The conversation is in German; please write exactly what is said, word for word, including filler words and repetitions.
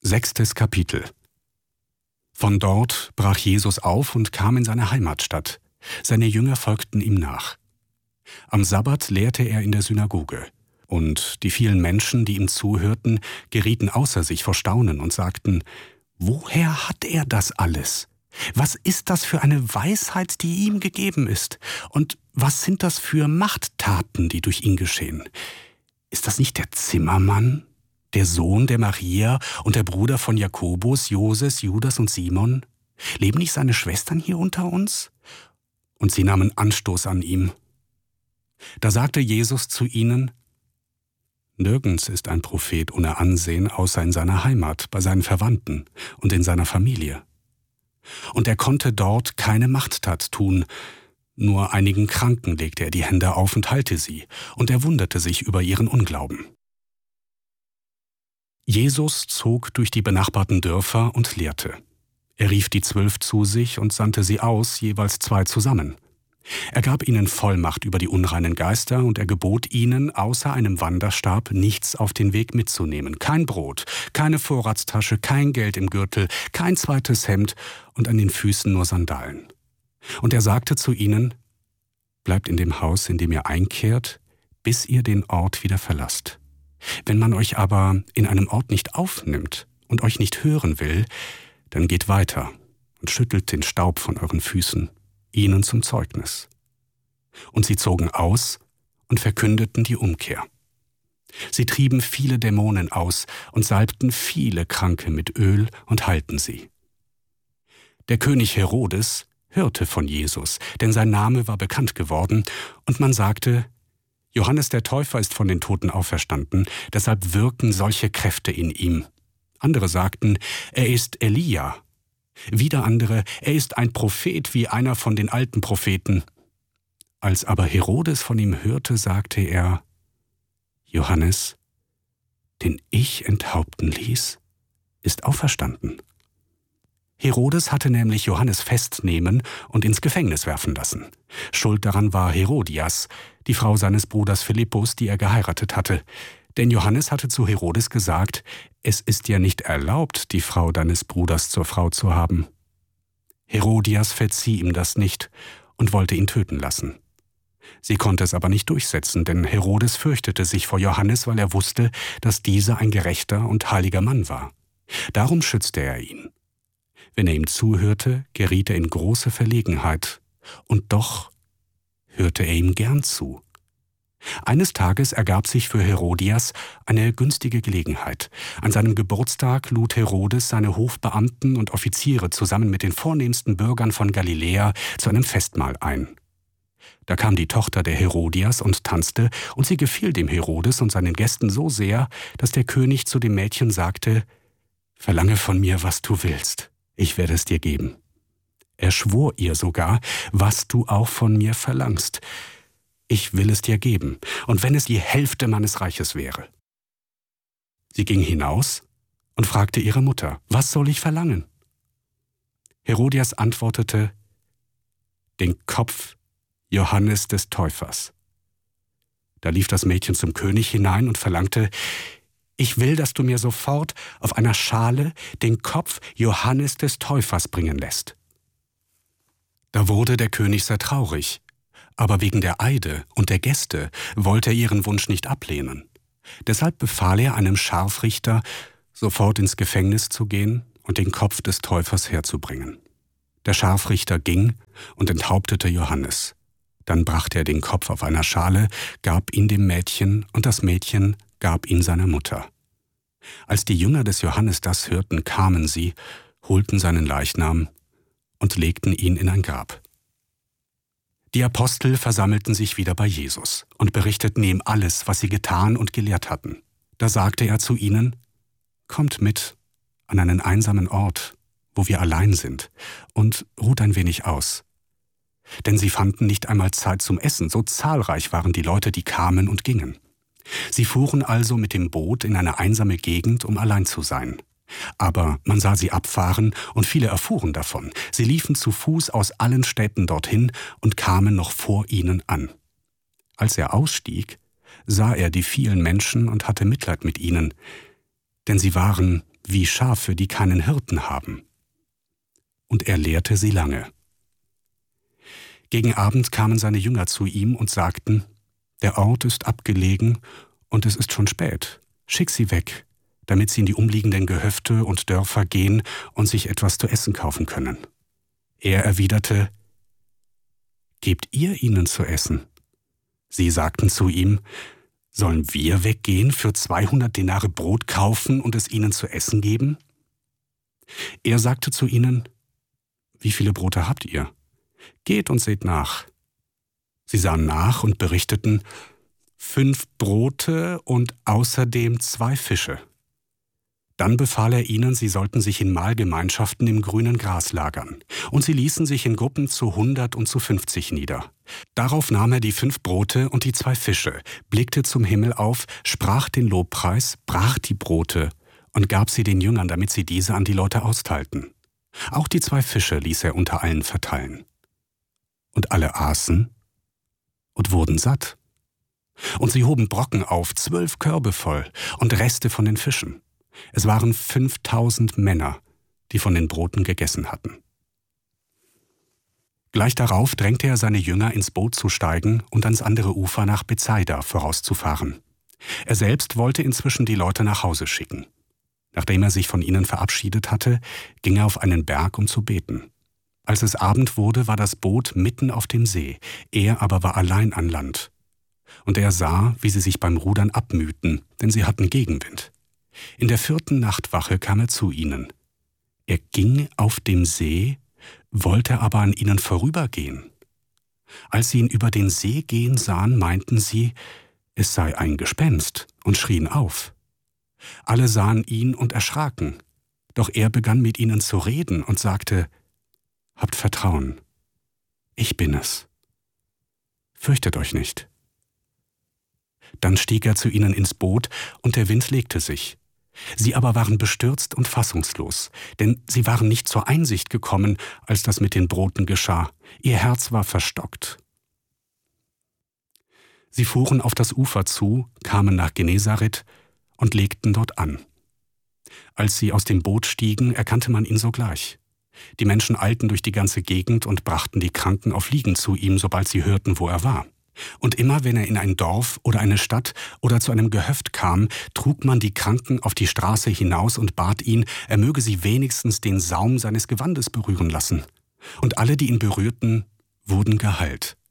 Sechstes Kapitel. Von dort brach Jesus auf und kam in seine Heimatstadt. Seine Jünger folgten ihm nach. Am Sabbat lehrte er in der Synagoge. Und die vielen Menschen, die ihm zuhörten, gerieten außer sich vor Staunen und sagten: Woher hat er das alles? Was ist das für eine Weisheit, die ihm gegeben ist? Und was sind das für Machttaten, die durch ihn geschehen? Ist das nicht der Zimmermann, der Sohn der Maria und der Bruder von Jakobus, Joses, Judas und Simon? Leben nicht seine Schwestern hier unter uns? Und sie nahmen Anstoß an ihm. Da sagte Jesus zu ihnen: Nirgends ist ein Prophet ohne Ansehen, außer in seiner Heimat, bei seinen Verwandten und in seiner Familie. Und er konnte dort keine Machttat tun, nur einigen Kranken legte er die Hände auf und heilte sie, und er wunderte sich über ihren Unglauben. Jesus zog durch die benachbarten Dörfer und lehrte. Er rief die Zwölf zu sich und sandte sie aus, jeweils zwei zusammen. Er gab ihnen Vollmacht über die unreinen Geister, und er gebot ihnen, außer einem Wanderstab nichts auf den Weg mitzunehmen. Kein Brot, keine Vorratstasche, kein Geld im Gürtel, kein zweites Hemd und an den Füßen nur Sandalen. Und er sagte zu ihnen: Bleibt in dem Haus, in dem ihr einkehrt, bis ihr den Ort wieder verlasst. Wenn man euch aber in einem Ort nicht aufnimmt und euch nicht hören will, dann geht weiter und schüttelt den Staub von euren Füßen, ihnen zum Zeugnis. Und sie zogen aus und verkündeten die Umkehr. Sie trieben viele Dämonen aus und salbten viele Kranke mit Öl und heilten sie. Der König Herodes hörte von Jesus, denn sein Name war bekannt geworden, und man sagte: Johannes der Täufer ist von den Toten auferstanden, deshalb wirken solche Kräfte in ihm. Andere sagten, er ist Elia. Wieder andere, er ist ein Prophet wie einer von den alten Propheten. Als aber Herodes von ihm hörte, sagte er: Johannes, den ich enthaupten ließ, ist auferstanden. Herodes hatte nämlich Johannes festnehmen und ins Gefängnis werfen lassen. Schuld daran war Herodias, die Frau seines Bruders Philippus, die er geheiratet hatte. Denn Johannes hatte zu Herodes gesagt: Es ist dir nicht erlaubt, die Frau deines Bruders zur Frau zu haben. Herodias verzieh ihm das nicht und wollte ihn töten lassen. Sie konnte es aber nicht durchsetzen, denn Herodes fürchtete sich vor Johannes, weil er wusste, dass dieser ein gerechter und heiliger Mann war. Darum schützte er ihn. Wenn er ihm zuhörte, geriet er in große Verlegenheit, und doch hörte er ihm gern zu. Eines Tages ergab sich für Herodias eine günstige Gelegenheit. An seinem Geburtstag lud Herodes seine Hofbeamten und Offiziere zusammen mit den vornehmsten Bürgern von Galiläa zu einem Festmahl ein. Da kam die Tochter der Herodias und tanzte, und sie gefiel dem Herodes und seinen Gästen so sehr, dass der König zu dem Mädchen sagte: Verlange von mir, was du willst, ich werde es dir geben. Er schwor ihr sogar: Was du auch von mir verlangst, ich will es dir geben, und wenn es die Hälfte meines Reiches wäre. Sie ging hinaus und fragte ihre Mutter: Was soll ich verlangen? Herodias antwortete: Den Kopf Johannes des Täufers. Da lief das Mädchen zum König hinein und verlangte: Ich will, dass du mir sofort auf einer Schale den Kopf Johannes des Täufers bringen lässt. Da wurde der König sehr traurig, aber wegen der Eide und der Gäste wollte er ihren Wunsch nicht ablehnen. Deshalb befahl er einem Scharfrichter, sofort ins Gefängnis zu gehen und den Kopf des Täufers herzubringen. Der Scharfrichter ging und enthauptete Johannes. Dann brachte er den Kopf auf einer Schale, gab ihn dem Mädchen, und das Mädchen gab ihn seiner Mutter. Als die Jünger des Johannes das hörten, kamen sie, holten seinen Leichnam und legten ihn in ein Grab. Die Apostel versammelten sich wieder bei Jesus und berichteten ihm alles, was sie getan und gelehrt hatten. Da sagte er zu ihnen: Kommt mit an einen einsamen Ort, wo wir allein sind, und ruht ein wenig aus. Denn sie fanden nicht einmal Zeit zum Essen, so zahlreich waren die Leute, die kamen und gingen. Sie fuhren also mit dem Boot in eine einsame Gegend, um allein zu sein. Aber man sah sie abfahren, und viele erfuhren davon. Sie liefen zu Fuß aus allen Städten dorthin und kamen noch vor ihnen an. Als er ausstieg, sah er die vielen Menschen und hatte Mitleid mit ihnen, denn sie waren wie Schafe, die keinen Hirten haben. Und er lehrte sie lange. Gegen Abend kamen seine Jünger zu ihm und sagten: Der Ort ist abgelegen und es ist schon spät. Schick sie weg, damit sie in die umliegenden Gehöfte und Dörfer gehen und sich etwas zu essen kaufen können. Er erwiderte: Gebt ihr ihnen zu essen. Sie sagten zu ihm: Sollen wir weggehen, für zweihundert Denare Brot kaufen und es ihnen zu essen geben? Er sagte zu ihnen: Wie viele Brote habt ihr? Geht und seht nach. Sie sahen nach und berichteten: Fünf Brote und außerdem zwei Fische. Dann befahl er ihnen, sie sollten sich in Mahlgemeinschaften im grünen Gras lagern. Und sie ließen sich in Gruppen zu hundert und zu fünfzig nieder. Darauf nahm er die fünf Brote und die zwei Fische, blickte zum Himmel auf, sprach den Lobpreis, brach die Brote und gab sie den Jüngern, damit sie diese an die Leute austeilten. Auch die zwei Fische ließ er unter allen verteilen. Und alle aßen und wurden satt. Und sie hoben Brocken auf, zwölf Körbe voll, und Reste von den Fischen. Es waren fünftausend Männer, die von den Broten gegessen hatten. Gleich darauf drängte er seine Jünger, ins Boot zu steigen und ans andere Ufer nach Bethsaida vorauszufahren. Er selbst wollte inzwischen die Leute nach Hause schicken. Nachdem er sich von ihnen verabschiedet hatte, ging er auf einen Berg, um zu beten. Als es Abend wurde, war das Boot mitten auf dem See, er aber war allein an Land. Und er sah, wie sie sich beim Rudern abmühten, denn sie hatten Gegenwind. In der vierten Nachtwache kam er zu ihnen. Er ging auf dem See, wollte aber an ihnen vorübergehen. Als sie ihn über den See gehen sahen, meinten sie, es sei ein Gespenst, und schrien auf. Alle sahen ihn und erschraken, doch er begann mit ihnen zu reden und sagte: Habt Vertrauen, ich bin es. Fürchtet euch nicht. Dann stieg er zu ihnen ins Boot, und der Wind legte sich. Sie aber waren bestürzt und fassungslos, denn sie waren nicht zur Einsicht gekommen, als das mit den Broten geschah. Ihr Herz war verstockt. Sie fuhren auf das Ufer zu, kamen nach Genezareth und legten dort an. Als sie aus dem Boot stiegen, erkannte man ihn sogleich. Die Menschen eilten durch die ganze Gegend und brachten die Kranken auf Liegen zu ihm, sobald sie hörten, wo er war. Und immer, wenn er in ein Dorf oder eine Stadt oder zu einem Gehöft kam, trug man die Kranken auf die Straße hinaus und bat ihn, er möge sie wenigstens den Saum seines Gewandes berühren lassen. Und alle, die ihn berührten, wurden geheilt.